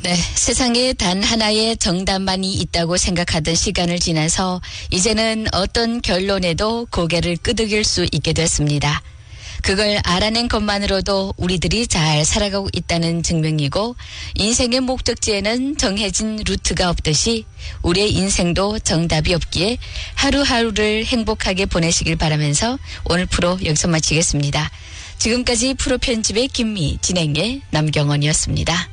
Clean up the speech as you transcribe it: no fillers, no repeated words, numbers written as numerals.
네, 세상에 단 하나의 정답만이 있다고 생각하던 시간을 지나서 이제는 어떤 결론에도 고개를 끄덕일 수 있게 됐습니다. 그걸 알아낸 것만으로도 우리들이 잘 살아가고 있다는 증명이고 인생의 목적지에는 정해진 루트가 없듯이 우리의 인생도 정답이 없기에 하루하루를 행복하게 보내시길 바라면서 오늘 프로 여기서 마치겠습니다. 지금까지 프로 편집의 김미, 진행의 남경원이었습니다.